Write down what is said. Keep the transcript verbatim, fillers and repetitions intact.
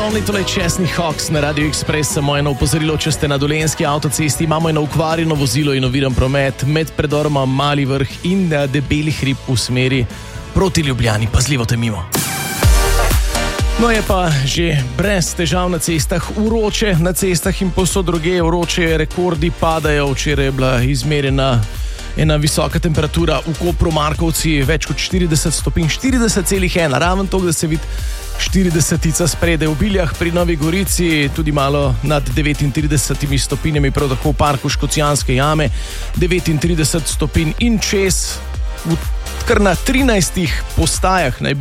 Only tole Chesney Hawks na Radio Express. Samo eno opozorilo, če ste na Dolenjski avtocesti, imamo eno ukvarjeno vozilo in oviran promet med predoroma Mali Vrh in Debeli hrib v smeri proti Ljubljani. Pazljivo te mimo. No, je pa že brez težav na cestah, vroče na cestah in povsod drugje, vroče rekordi padajo. Včeraj je bila izmerjena ena visoka temperatura v Kopru, Markovci, več kot štirideset stopinj, štirideset celih ena, raven to, da se vidi štiridesetica spredaj. V Biljah pri Novi Gorici tudi malo nad devetintridesetimi stopinjami, prav tako v parku Škocjanske jame devetintrideset stopinj in čez, kar na trinajstih postajah naj bi